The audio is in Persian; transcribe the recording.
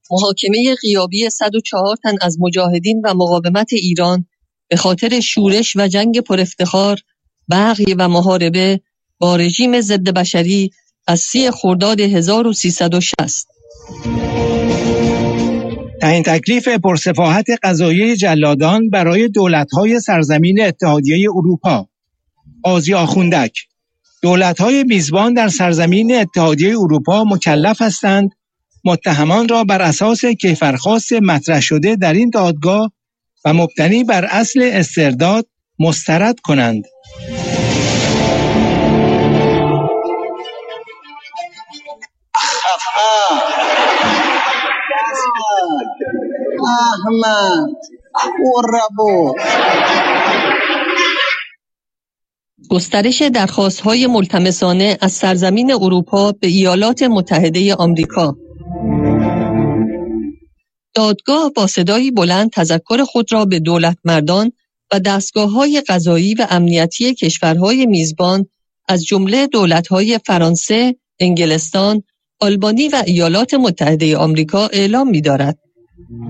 محاکمه غیابی 104 تن از مجاهدین و مقاومت ایران به خاطر شورش و جنگ پرافتخار، بغی و محاربه با رژیم ضد بشری از 30 خرداد 1360. تعیین تکلیف پرسفاحت قضاییه جلادان برای دولت‌های سرزمین اتحادیه اروپا. قاضی آخوندک: دولت‌های میزبان در سرزمین اتحادیه اروپا مکلف هستند متهمان را بر اساس کیفرخواست مطرح شده در این دادگاه و مبتنی بر اصل استرداد مسترد کنند. احمد وربو. گسترش درخواست‌های ملتمسانه از سرزمین اروپا به ایالات متحده آمریکا. دادگاه با صدایی بلند تذکر خود را به دولتمردان و دستگاه‌های قضایی و امنیتی کشورهای میزبان از جمله دولت‌های فرانسه، انگلستان، آلبانی و ایالات متحده آمریکا اعلام می‌دارد.